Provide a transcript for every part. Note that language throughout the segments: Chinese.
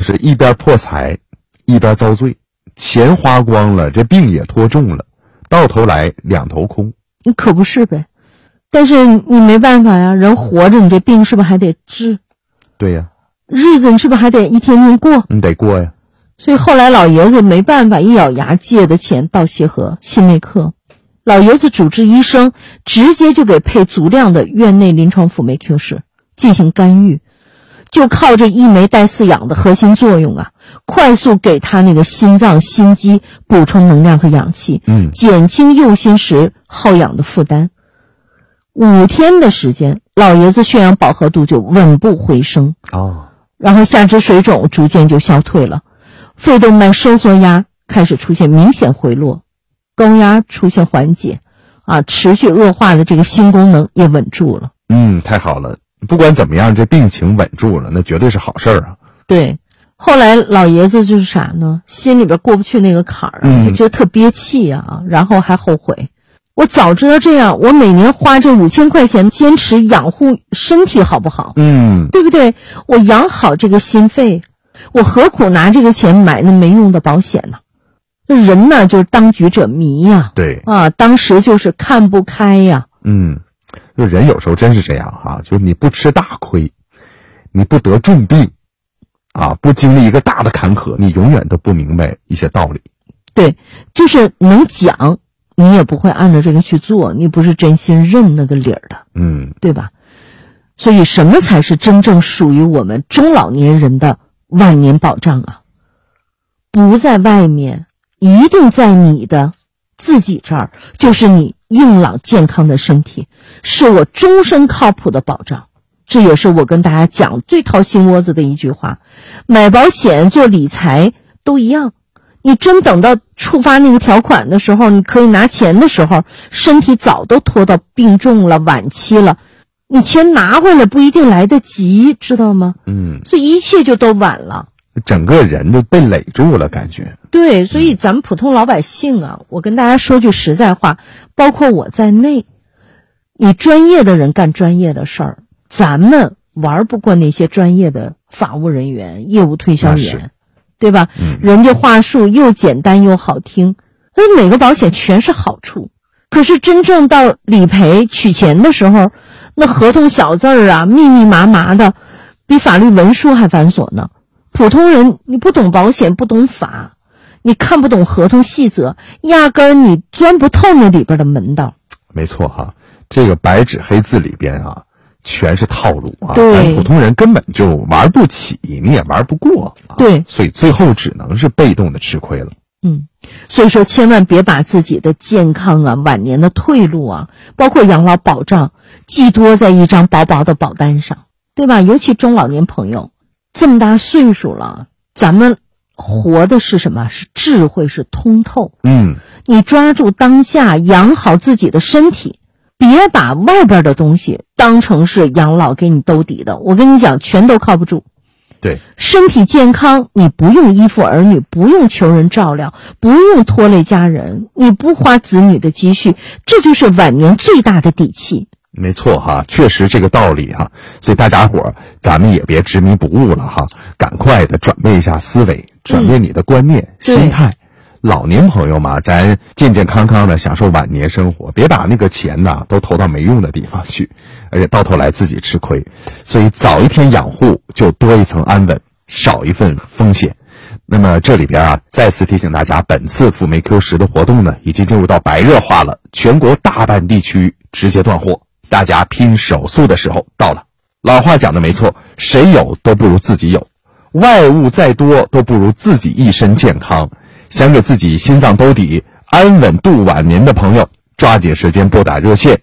是一边破财一边遭罪，钱花光了，这病也拖重了，到头来两头空。 你可不是呗，但是你没办法呀，人活着你这病是不是还得治？ 对呀， 日子你是不是还得一天天过？ 你得过呀。 所以后来老爷子没办法，一咬牙借的钱到协和心内科，老爷子主治医生直接就给配足量的院内临床辅酶 Q 十进行干预，就靠这一酶带四氧的核心作用啊，快速给他那个心脏心肌补充能量和氧气，减轻右心室耗氧的负担。5天的时间，老爷子血氧饱和度就稳步回升然后下肢水肿逐渐就消退了，肺动脉收缩压开始出现明显回落，高压出现缓解持续恶化的这个心功能也稳住了。 太好了，不管怎么样，这病情稳住了，那绝对是好事啊。 对，后来老爷子就是啥呢？心里边过不去那个坎儿就觉得特憋气然后还后悔。我早知道这样，我每年花这5000块钱坚持养护身体好不好？对不对？我养好这个心肺，我何苦拿这个钱买那没用的保险呢？人呢就是当局者迷呀。 对当时就是看不开呀。 就人有时候真是这样就是你不吃大亏，你不得重病不经历一个大的坎坷，你永远都不明白一些道理。 对，就是能讲你也不会按照这个去做，你不是真心认那个理儿的。对吧？所以什么才是真正属于我们中老年人的晚年保障不在外面，一定在你的自己这儿，就是你硬朗健康的身体，是我终身靠谱的保障。这也是我跟大家讲最掏心窝子的一句话，买保险做理财都一样，你真等到触发那个条款的时候，你可以拿钱的时候，身体早都拖到病重了，晚期了，你钱拿回来不一定来得及，知道吗？所以一切就都晚了， 整个人就被垒住了感觉。 对，所以咱们普通老百姓我跟大家说句实在话，包括我在内，你专业的人干专业的事儿，咱们玩不过那些专业的法务人员、业务推销员，对吧？人家话术又简单又好听，每个保险全是好处，可是真正到理赔取钱的时候，那合同小字儿密密麻麻的，比法律文书还繁琐呢。普通人你不懂保险，不懂法，你看不懂合同细则，压根儿你钻不透那里边的门道。 没错这个白纸黑字里边全是套路对， 咱普通人根本就玩不起，你也玩不过对， 所以最后只能是被动的吃亏了。 所以说千万别把自己的健康晚年的退路包括养老保障寄托在一张薄薄的保单上，对吧？尤其中老年朋友这么大岁数了，咱们活的是什么？是智慧，是通透。你抓住当下，养好自己的身体，别把外边的东西当成是养老给你兜底的。我跟你讲，全都靠不住。 对， 身体健康，你不用依附儿女，不用求人照料，不用拖累家人，你不花子女的积蓄，这就是晚年最大的底气。 没错确实这个道理所以大家伙咱们也别执迷不悟了赶快的转变一下思维，转变你的观念、心态。老年朋友嘛，咱健健康康的享受晚年生活，别把那个钱都投到没用的地方去，而且到头来自己吃亏。所以早一天养护，就多一层安稳，少一份风险。那么这里边再次提醒大家，本次辅酶 Q10的活动呢，已经进入到白热化了，全国大半地区直接断货，大家拼手速的时候到了。老话讲的没错，谁有都不如自己有，外物再多都不如自己一身健康。想给自己心脏兜底，安稳度晚年的朋友，抓紧时间拨打热线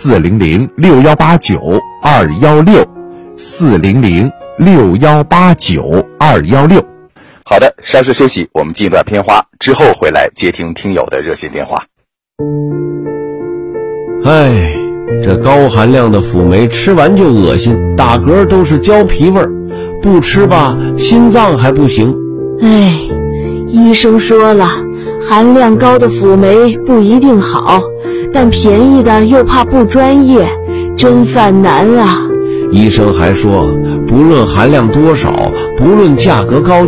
400-6189-216，400-6189-216。好的，稍事休息，我们进一段片花，之后回来接听听友的热线电话。 这高含量的辅酶吃完就恶心，打嗝都是胶皮味儿，不吃吧心脏还不行。 医生说了，含量高的辅酶不一定好，但便宜的又怕不专业，真犯难啊。 医生还说，不论含量多少，不论价格高